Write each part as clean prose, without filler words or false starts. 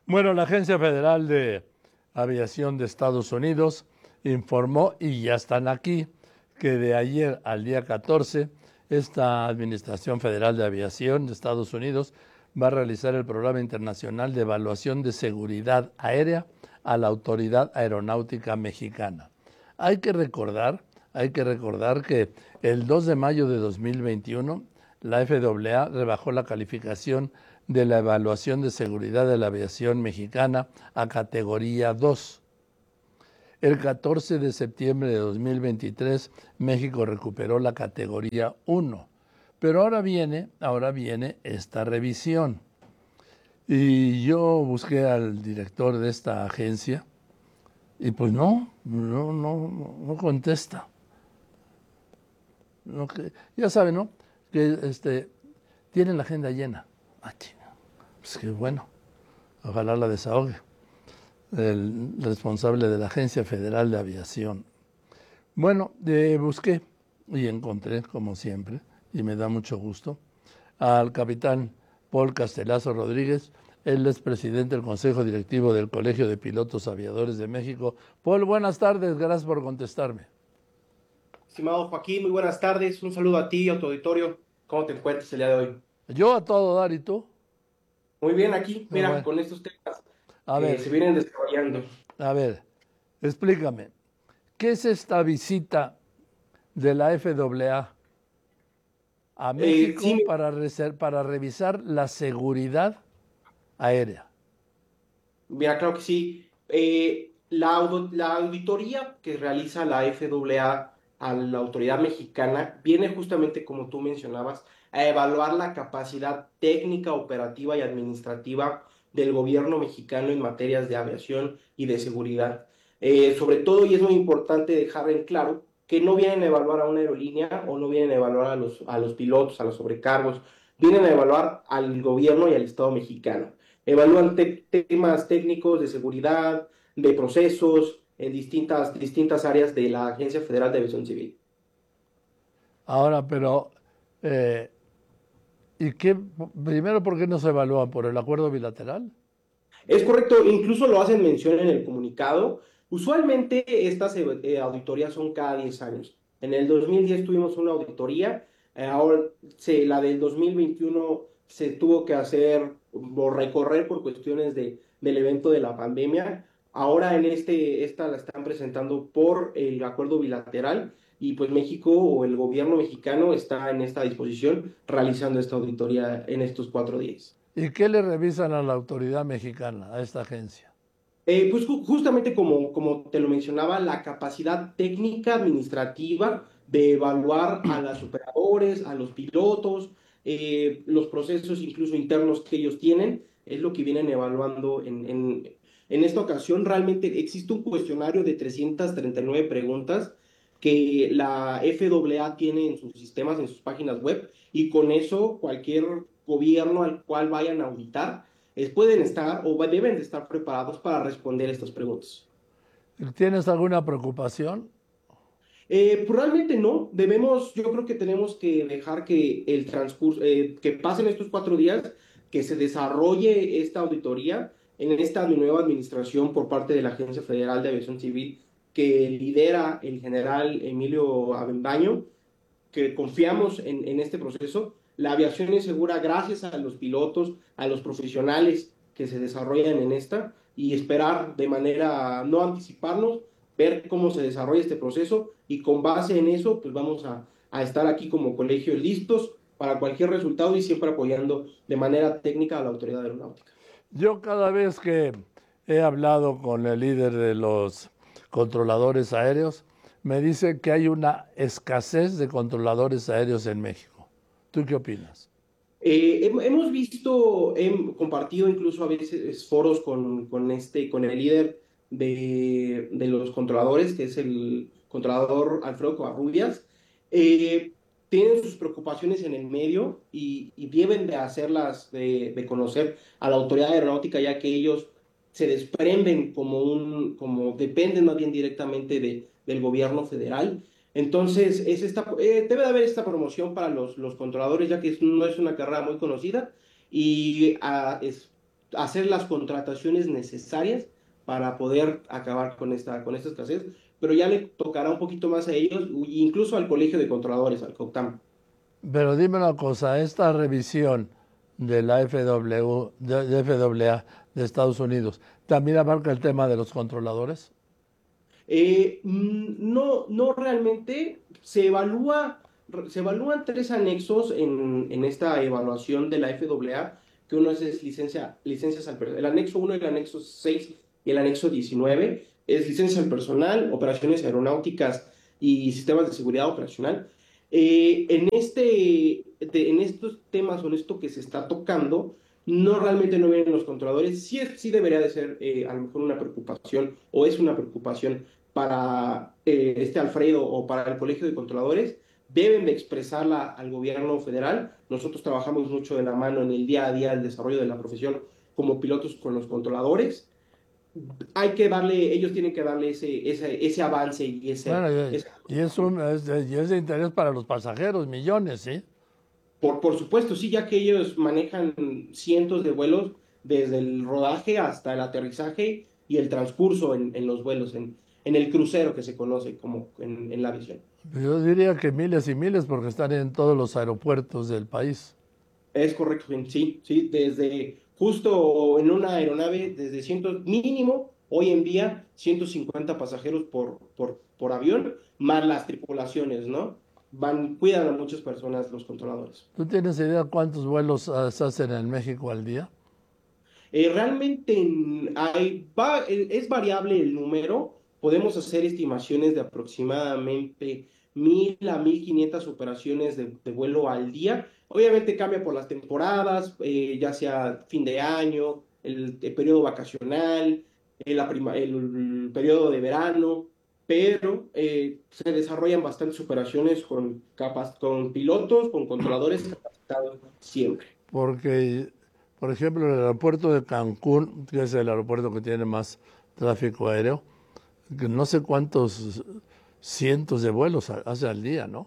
Bueno, la Agencia Federal de Aviación de Estados Unidos informó, y ya están aquí, que de ayer al día 14, esta Administración Federal de Aviación de Estados Unidos va a realizar el Programa Internacional de Evaluación de Seguridad Aérea a la Autoridad Aeronáutica Mexicana. Hay que recordar, hay que recordar que el 2 de mayo de 2021 la FAA rebajó la calificación de la evaluación de seguridad de la aviación mexicana a categoría 2. El 14 de septiembre de 2023, México recuperó la categoría 1. Pero ahora viene esta revisión. Y yo busqué al director de esta agencia y pues no contesta. No, ya saben, ¿no? Que tienen la agenda llena. Ah, chinga. Pues qué bueno. Ojalá la desahogue. El responsable de la Agencia Federal de Aviación. Bueno, busqué y encontré, como siempre, y me da mucho gusto, al capitán Paul Castelazo Rodríguez. Él es presidente del Consejo Directivo del Colegio de Pilotos Aviadores de México. Paul, buenas tardes, gracias por contestarme. Estimado Joaquín, muy buenas tardes. Un saludo a ti y a tu auditorio. ¿Cómo te encuentras el día de hoy? Yo a todo dar, ¿y tú? Muy bien, aquí, mira, Bueno, con estos temas a que ver, se vienen desarrollando. a ver, explícame, ¿qué es esta visita de la FAA a Sí, México para revisar la seguridad aérea? mira, claro que sí. La auditoría que realiza la FAA la autoridad mexicana viene justamente, como tú mencionabas, a evaluar la capacidad técnica, operativa y administrativa del gobierno mexicano en materias de aviación y de seguridad. Sobre todo, y es muy importante dejar en claro, que no vienen a evaluar a una aerolínea o no vienen a evaluar a los pilotos, a los sobrecargos, vienen a evaluar al gobierno y al Estado mexicano. Evalúan temas técnicos de seguridad, de procesos en distintas áreas de la Agencia Federal de Aviación Civil. Ahora, pero, eh, ¿y qué? Primero, ¿por qué no se evalúa? ¿Por el acuerdo bilateral? Es correcto, incluso lo hacen mención en el comunicado. Usualmente estas auditorías son cada 10 años. En el 2010 tuvimos una auditoría, ahora la del 2021 se tuvo que hacer o recorrer por cuestiones del evento de la pandemia. Ahora esta la están presentando por el acuerdo bilateral y pues México o el gobierno mexicano está en esta disposición realizando esta auditoría en estos 4 días. ¿Y qué le revisan a la autoridad mexicana, a esta agencia? Pues justamente como te lo mencionaba, la capacidad técnica administrativa de evaluar a los operadores, a los pilotos, los procesos incluso internos que ellos tienen, es lo que vienen evaluando en esta ocasión. Realmente existe un cuestionario de 339 preguntas que la FAA tiene en sus sistemas, en sus páginas web, y con eso cualquier gobierno al cual vayan a auditar pueden estar o deben de estar preparados para responder estas preguntas. ¿Tienes alguna preocupación? Probablemente no, yo creo que tenemos que dejar que el transcurso, que pasen estos 4 días, que se desarrolle esta auditoría en esta nueva administración por parte de la Agencia Federal de Aviación Civil que lidera el general Emilio Avendaño, que confiamos en este proceso. La aviación es segura gracias a los pilotos, a los profesionales que se desarrollan en esta y esperar de manera, no anticiparnos, ver cómo se desarrolla este proceso y con base en eso, pues vamos a estar aquí como colegio listos para cualquier resultado y siempre apoyando de manera técnica a la autoridad aeronáutica. Yo cada vez que he hablado con el líder de los controladores aéreos, me dice que hay una escasez de controladores aéreos en México. ¿Tú qué opinas? Hemos visto, compartido incluso a veces foros con el líder de los controladores, que es el controlador Alfredo Covarrubias. Eh, Tienen sus preocupaciones en el medio y deben de hacerlas, de conocer a la autoridad aeronáutica, ya que ellos se desprenden como dependen más bien directamente del gobierno federal. Entonces, debe de haber esta promoción para los controladores, ya que no es una carrera muy conocida y hacer las contrataciones necesarias para poder acabar con esta escasez, pero ya le tocará un poquito más a ellos, incluso al Colegio de Controladores, al COCTAM. Pero dime una cosa, esta revisión de la FAA de Estados Unidos, ¿también abarca el tema de los controladores? No, no realmente. Se evalúan tres anexos en esta evaluación de la FAA, que uno es licencias al personal. El anexo 1, el anexo 6 y el anexo 19 es licencias al personal, operaciones aeronáuticas y sistemas de seguridad operacional. En estos temas o en esto que se está tocando, no realmente no vienen los controladores. Sí debería de ser a lo mejor una preocupación, o es una preocupación para Alfredo o para el Colegio de Controladores. Deben de expresarla al gobierno federal. Nosotros trabajamos mucho de la mano en el día a día del desarrollo de la profesión como pilotos con los controladores. Ellos tienen que darle ese avance y Bueno, y es de interés para los pasajeros, millones, ¿sí? Por supuesto, sí, ya que ellos manejan cientos de vuelos desde el rodaje hasta el aterrizaje y el transcurso en los vuelos, en el crucero que se conoce como en la aviación. Yo diría que miles y miles porque están en todos los aeropuertos del país. Es correcto, sí, desde justo en una aeronave, desde mínimo, hoy en día, 150 pasajeros por avión, más las tripulaciones, ¿no? Cuidan a muchas personas los controladores. ¿Tú tienes idea cuántos vuelos se hacen en México al día? Realmente es variable el número. Podemos hacer estimaciones de aproximadamente 1,000 a 1,500 operaciones de vuelo al día. Obviamente cambia por las temporadas, ya sea fin de año, el periodo vacacional, el periodo de verano, pero se desarrollan bastantes operaciones con pilotos, con controladores capacitados siempre. Porque, por ejemplo, el aeropuerto de Cancún, que es el aeropuerto que tiene más tráfico aéreo, que no sé cuántos cientos de vuelos hace al día, ¿no?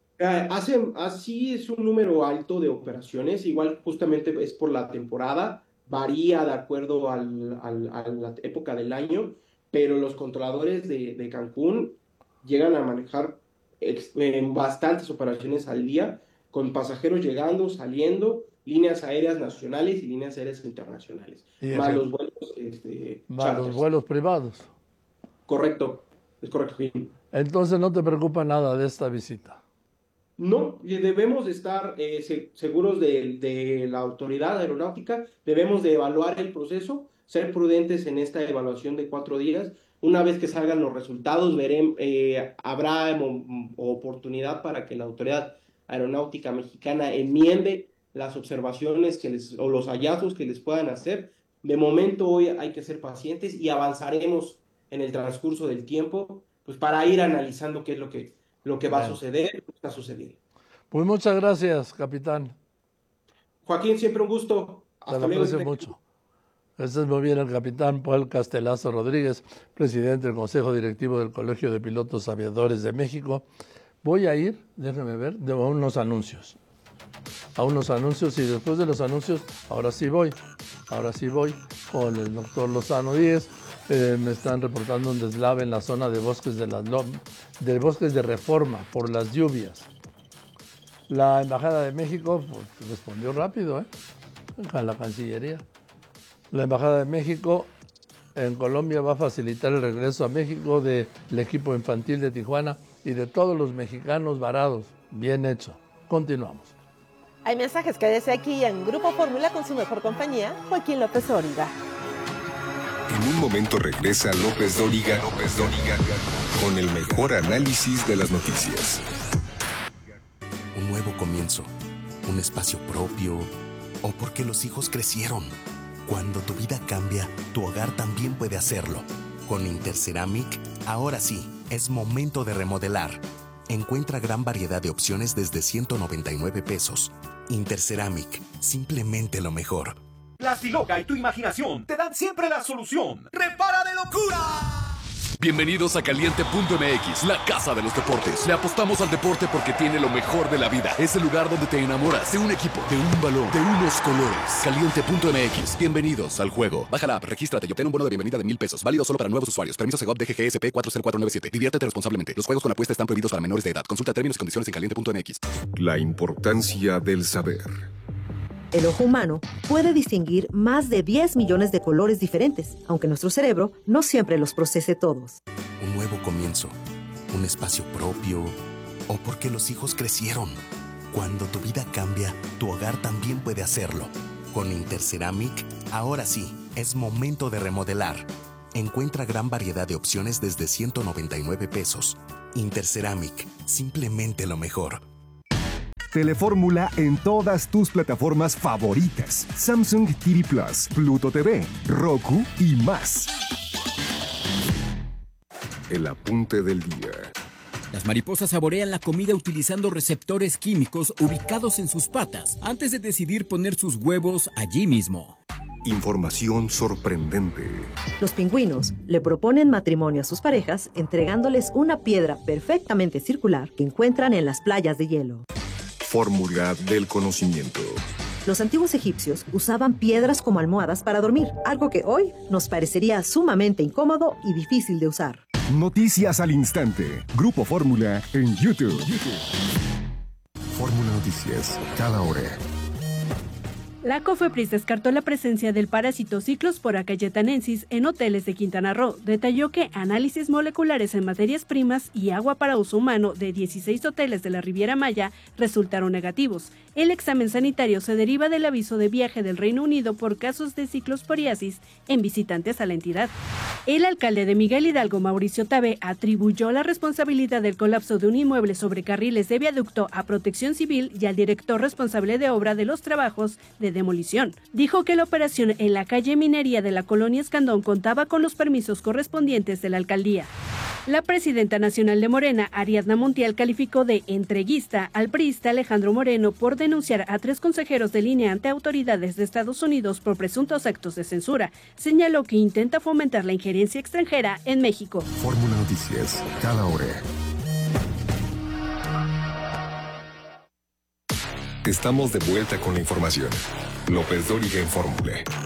Así es un número alto de operaciones, igual justamente es por la temporada, varía de acuerdo a la época del año, pero los controladores de Cancún llegan a manejar bastantes operaciones al día, con pasajeros llegando, saliendo, líneas aéreas nacionales y líneas aéreas internacionales, más los vuelos más los charters. vuelos privados. Correcto, es correcto. Entonces no te preocupa nada de esta visita. No, debemos estar seguros de la autoridad aeronáutica, debemos de evaluar el proceso, ser prudentes en esta evaluación de 4 días. Una vez que salgan los resultados, habrá oportunidad para que la autoridad aeronáutica mexicana enmiende las observaciones o los hallazgos que les puedan hacer. De momento hoy hay que ser pacientes y avanzaremos en el transcurso del tiempo, pues para ir analizando qué es lo que va a suceder, lo que está sucediendo. Pues muchas gracias, capitán. Joaquín, siempre un gusto. Te lo aprecio mucho. Este es muy bien el capitán Paul Castelazo Rodríguez, presidente del Consejo Directivo del Colegio de Pilotos Aviadores de México. Voy a ir, déjeme ver, a unos anuncios. A unos anuncios y después de los anuncios, ahora sí voy con el doctor Lozano Díez. Me están reportando un deslave en la zona de bosques de bosques de Reforma por las lluvias. La Embajada de México pues, respondió rápido, a la Cancillería. La Embajada de México en Colombia va a facilitar el regreso a México del equipo infantil de Tijuana y de todos los mexicanos varados. Bien hecho. Continuamos. Hay mensajes, quédese aquí en Grupo Fórmula con su mejor compañía, Joaquín López Dóriga. En un momento regresa López Dóriga con el mejor análisis de las noticias. Un nuevo comienzo, un espacio propio, o porque los hijos crecieron. Cuando tu vida cambia, tu hogar también puede hacerlo. Con Interceramic, ahora sí, es momento de remodelar. Encuentra gran variedad de opciones desde 199 pesos. Interceramic, simplemente lo mejor. Plastiloca y tu imaginación te dan siempre la solución. ¡Repara de locura! Bienvenidos a Caliente.mx, la casa de los deportes. Le apostamos al deporte porque tiene lo mejor de la vida. Es el lugar donde te enamoras de un equipo, de un balón, de unos colores. Caliente.mx, bienvenidos al juego. Baja la app, regístrate y obtén un bono de bienvenida de $1,000. Válido solo para nuevos usuarios. Permiso Segov DGGSP 40497. Diviértete responsablemente. Los juegos con apuesta están prohibidos para menores de edad. Consulta términos y condiciones en Caliente.mx. La importancia del saber. El ojo humano puede distinguir más de 10 millones de colores diferentes, aunque nuestro cerebro no siempre los procese todos. Un nuevo comienzo, un espacio propio, o porque los hijos crecieron. Cuando tu vida cambia, tu hogar también puede hacerlo. Con Interceramic, ahora sí, es momento de remodelar. Encuentra gran variedad de opciones desde $199. Interceramic, simplemente lo mejor. Telefórmula en todas tus plataformas favoritas: Samsung TV Plus, Pluto TV, Roku y más. El apunte del día. Las mariposas saborean la comida utilizando receptores químicos ubicados en sus patas antes de decidir poner sus huevos allí mismo. Información sorprendente. Los pingüinos le proponen matrimonio a sus parejas entregándoles una piedra perfectamente circular que encuentran en las playas de hielo. Fórmula del conocimiento. Los antiguos egipcios usaban piedras como almohadas para dormir, algo que hoy nos parecería sumamente incómodo y difícil de usar. Noticias al instante. Grupo Fórmula en YouTube. Fórmula Noticias, cada hora. La COFEPRIS descartó la presencia del parásito Cyclospora cayetanensis en hoteles de Quintana Roo. Detalló que análisis moleculares en materias primas y agua para uso humano de 16 hoteles de la Riviera Maya resultaron negativos. El examen sanitario se deriva del aviso de viaje del Reino Unido por casos de ciclosporiasis en visitantes a la entidad. El alcalde de Miguel Hidalgo, Mauricio Tabe, atribuyó la responsabilidad del colapso de un inmueble sobre carriles de viaducto a Protección Civil y al director responsable de obra de los trabajos de demolición. Dijo que la operación en la calle Minería de la colonia Escandón contaba con los permisos correspondientes de la alcaldía. La presidenta nacional de Morena, Ariadna Montiel, calificó de entreguista al priista Alejandro Moreno por denunciar a 3 consejeros de línea ante autoridades de Estados Unidos por presuntos actos de censura. Señaló que intenta fomentar la injerencia extranjera en México. Fórmula Noticias, cada hora. Estamos de vuelta con la información. López Dóriga en Fórmula.